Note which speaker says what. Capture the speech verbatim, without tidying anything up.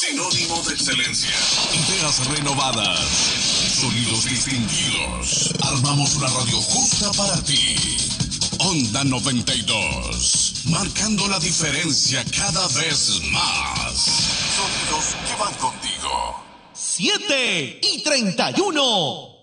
Speaker 1: Sinónimo de excelencia. Ideas renovadas. Sonidos distinguidos. Armamos una radio justa para ti. Onda noventa y dos. Marcando la diferencia cada vez más. Sonidos que van contigo.
Speaker 2: siete y treinta y uno.